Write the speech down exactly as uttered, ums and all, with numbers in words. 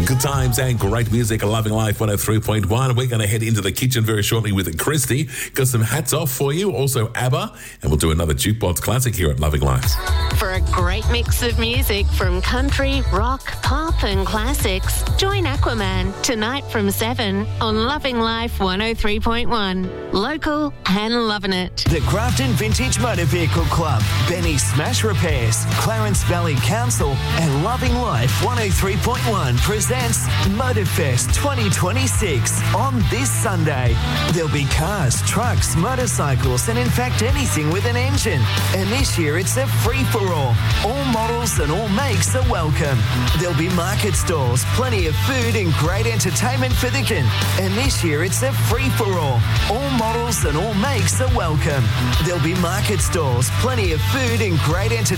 Good times and great music. Loving Life one oh three point one. We're going to head into the kitchen very shortly with Christy. Got some hats off for you. Also ABBA. And we'll do another jukebox classic here at Loving Life. For a great mix of music from country, rock, pop and classics, join Aquaman tonight from seven on Loving Life one oh three point one. Local and loving it. The Grafton Vintage Motor Vehicle Club, Benny Smash Repairs, Clarence Valley Council and Loving Life one oh three point one presents Motorfest twenty twenty-six on this Sunday. There'll be cars, trucks, motorcycles and in fact anything with an engine. And this year it's a free-for-all. All models and all makes are welcome. There'll be market stalls, plenty of food and great entertainment for the kin. And this year it's a free-for-all. All models and all makes are welcome. There'll be market stalls, plenty of food and great entertainment